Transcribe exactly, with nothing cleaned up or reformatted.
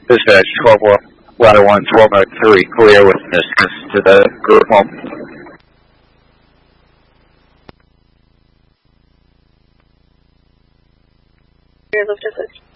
Dispatch twelve ladder one, twelve oh three, clear with distance to the group home. Your lift assist.